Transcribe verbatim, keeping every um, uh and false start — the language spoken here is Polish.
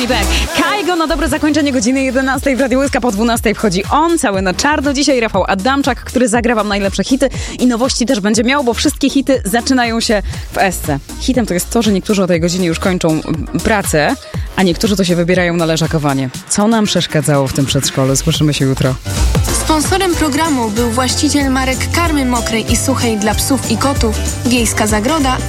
Back. Kaigo na dobre zakończenie godziny jedenastej w Radiu Łyska. Po dwunastej wchodzi on, cały na czarno. Dzisiaj Rafał Adamczak, który zagra wam najlepsze hity i nowości też będzie miał, bo wszystkie hity zaczynają się w Esce. Hitem to jest to, że niektórzy o tej godzinie już kończą pracę, a niektórzy to się wybierają na leżakowanie. Co nam przeszkadzało w tym przedszkolu? Słyszymy się jutro. Sponsorem programu był właściciel marek karmy mokrej i suchej dla psów i kotów, Wiejska Zagroda